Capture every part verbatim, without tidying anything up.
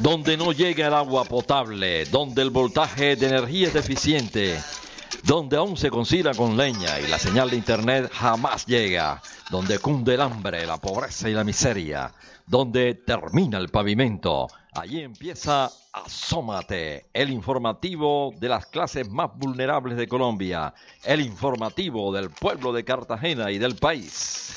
donde no llega el agua potable, donde el voltaje de energía es deficiente, donde aún se cocina con leña y la señal de internet jamás llega, donde cunde el hambre, la pobreza y la miseria, donde termina el pavimento, allí empieza Asómate, el informativo de las clases más vulnerables de Colombia, el informativo del pueblo de Cartagena y del país.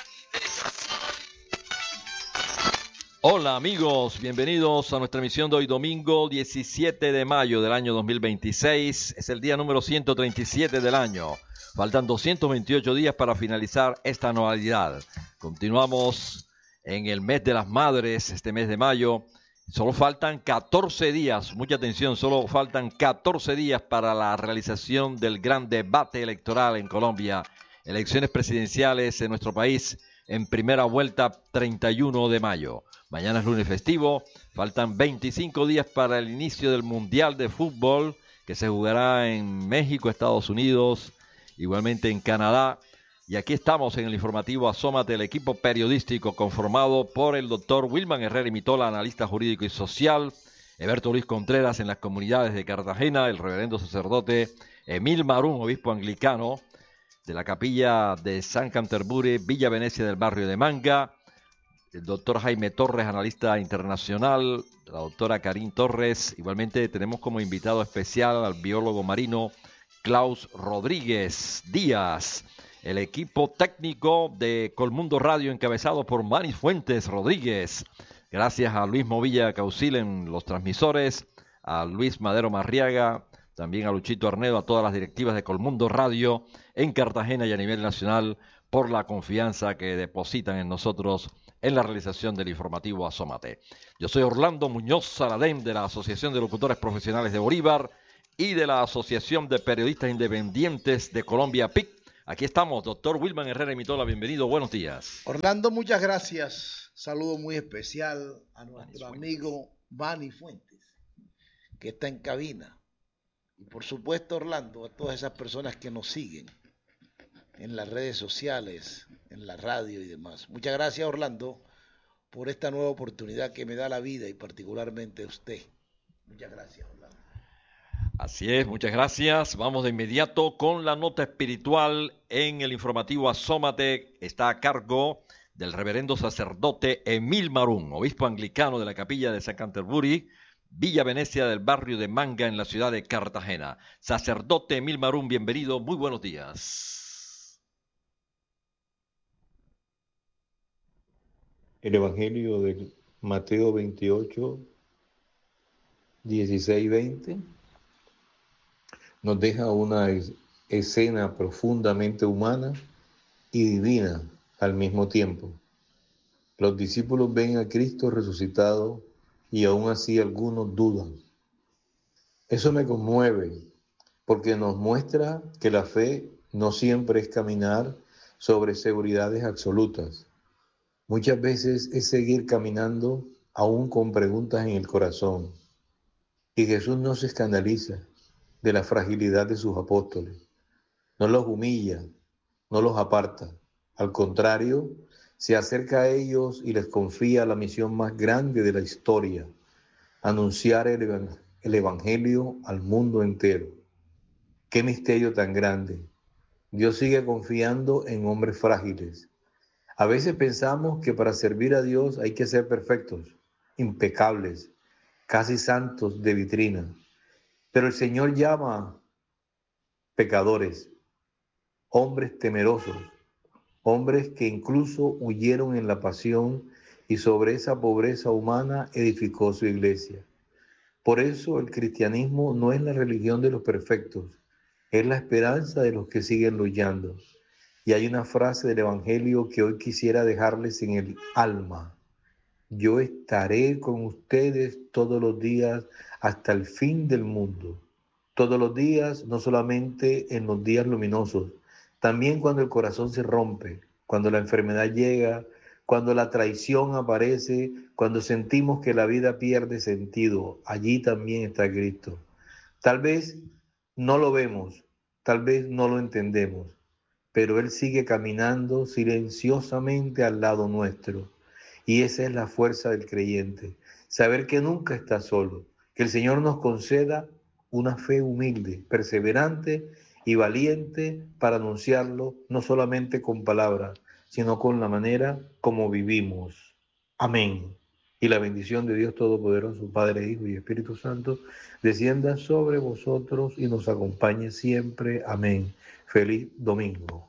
Hola amigos, bienvenidos a nuestra emisión de hoy domingo diecisiete de mayo del año dos mil veintiséis. Es el día número ciento treinta y siete del año. Faltan doscientos veintiocho días para finalizar esta anualidad. Continuamos en el mes de las madres, este mes de mayo. Solo faltan catorce días, mucha atención, solo faltan catorce días para la realización del gran debate electoral en Colombia. Elecciones presidenciales en nuestro país en primera vuelta treinta y uno de mayo. Mañana es lunes festivo, faltan veinticinco días para el inicio del Mundial de Fútbol que se jugará en México, Estados Unidos, igualmente en Canadá. Y aquí estamos en el informativo Asómate, el equipo periodístico conformado por el doctor Wilman Herrera y Mitola, analista jurídico y social, Eberto Luis Contreras en las comunidades de Cartagena, el reverendo sacerdote Emil Marún, obispo anglicano de la capilla de San Canterbury, Villa Venecia del barrio de Manga, el doctor Jaime Torres, analista internacional, la doctora Karin Torres. Igualmente tenemos como invitado especial al biólogo marino Klaus Rodríguez Díaz, el equipo técnico de Colmundo Radio encabezado por Manny Fuentes Rodríguez. Gracias a Luis Movilla Caucil en los transmisores, a Luis Madero Marriaga, también a Luchito Arnedo, a todas las directivas de Colmundo Radio en Cartagena y a nivel nacional por la confianza que depositan en nosotros en la realización del informativo Asómate. Yo soy Orlando Muñoz Saladén de la Asociación de Locutores Profesionales de Bolívar y de la Asociación de Periodistas Independientes de Colombia, P I C. Aquí estamos, doctor Wilman Herrera y Mitola, bienvenido, buenos días. Orlando, muchas gracias. Saludo muy especial a nuestro amigo Manny Fuentes, que está en cabina. Y por supuesto, Orlando, a todas esas personas que nos siguen en las redes sociales, en la radio y demás. Muchas gracias, Orlando, por esta nueva oportunidad que me da la vida y particularmente usted. Muchas gracias, Orlando. Así es, muchas gracias. Vamos de inmediato con la nota espiritual en el informativo Asómate. Está a cargo del reverendo sacerdote Emil Marún, obispo anglicano de la capilla de San Canterbury, Villa Venecia del barrio de Manga en la ciudad de Cartagena. Sacerdote Emil Marún, bienvenido, muy buenos días. El Evangelio de Mateo veintiocho, dieciséis, veinte nos deja una escena profundamente humana y divina al mismo tiempo. Los discípulos ven a Cristo resucitado y aún así algunos dudan. Eso me conmueve porque nos muestra que la fe no siempre es caminar sobre seguridades absolutas. Muchas veces es seguir caminando aún con preguntas en el corazón. Y Jesús no se escandaliza de la fragilidad de sus apóstoles. No los humilla, no los aparta. Al contrario, se acerca a ellos y les confía la misión más grande de la historia: anunciar el, evan- el Evangelio al mundo entero. ¡Qué misterio tan grande! Dios sigue confiando en hombres frágiles. A veces pensamos que para servir a Dios hay que ser perfectos, impecables, casi santos de vitrina. Pero el Señor llama a pecadores, hombres temerosos, hombres que incluso huyeron en la pasión y sobre esa pobreza humana edificó su iglesia. Por eso el cristianismo no es la religión de los perfectos, es la esperanza de los que siguen luchando. Y hay una frase del Evangelio que hoy quisiera dejarles en el alma: yo estaré con ustedes todos los días hasta el fin del mundo. Todos los días, no solamente en los días luminosos, también cuando el corazón se rompe, cuando la enfermedad llega, cuando la traición aparece, cuando sentimos que la vida pierde sentido, allí también está Cristo. Tal vez no lo vemos, tal vez no lo entendemos, pero Él sigue caminando silenciosamente al lado nuestro. Y esa es la fuerza del creyente, saber que nunca está solo, que el Señor nos conceda una fe humilde, perseverante y valiente para anunciarlo, no solamente con palabras, sino con la manera como vivimos. Amén. Y la bendición de Dios Todopoderoso, Padre, Hijo y Espíritu Santo, descienda sobre vosotros y nos acompañe siempre. Amén. Feliz domingo.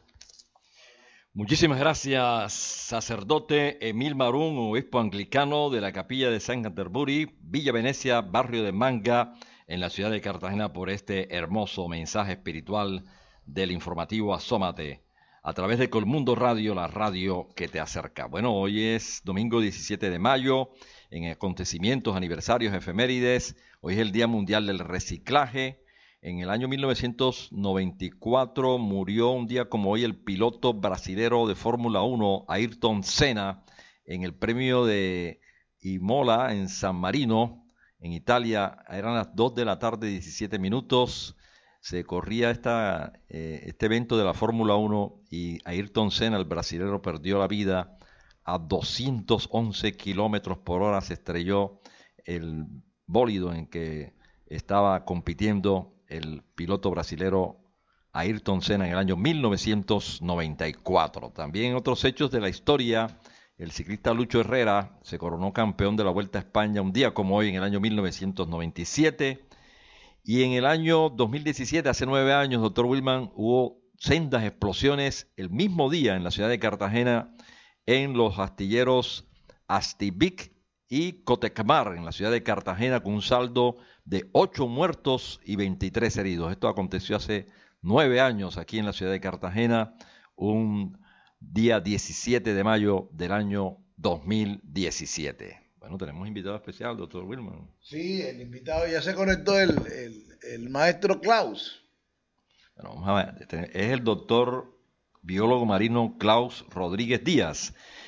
Muchísimas gracias, sacerdote Emil Marún, obispo anglicano de la capilla de San Canterbury, Villa Venecia, barrio de Manga, en la ciudad de Cartagena, por este hermoso mensaje espiritual del informativo Asómate, a través de Colmundo Radio, la radio que te acerca. Bueno, hoy es domingo diecisiete de mayo, en acontecimientos, aniversarios, efemérides. Hoy es el Día Mundial del Reciclaje. En el año mil novecientos noventa y cuatro murió un día como hoy el piloto brasilero de Fórmula uno, Ayrton Senna, en el premio de Imola en San Marino, en Italia. Eran las dos de la tarde, diecisiete minutos. Se corría esta, eh, este evento de la Fórmula uno y Ayrton Senna, el brasilero, perdió la vida. A doscientos once kilómetros por hora se estrelló el bólido en que estaba compitiendo el piloto brasilero Ayrton Senna en el año mil novecientos noventa y cuatro. También en otros hechos de la historia, el ciclista Lucho Herrera se coronó campeón de la Vuelta a España un día como hoy en el año mil novecientos noventa y siete. Y en el año dos mil diecisiete, hace nueve años, doctor Wilman, hubo sendas explosiones el mismo día en la ciudad de Cartagena, en los astilleros Astivic y Cotecmar, en la ciudad de Cartagena, con un saldo de ocho muertos y veintitrés heridos. Esto aconteció hace nueve años aquí en la ciudad de Cartagena, un día diecisiete de mayo del año dos mil diecisiete. Bueno, tenemos invitado especial, doctor Wilman. Sí, el invitado ya se conectó, el, el, el maestro Klaus. Bueno, vamos a ver, es el doctor biólogo marino Klaus Rodríguez Díaz.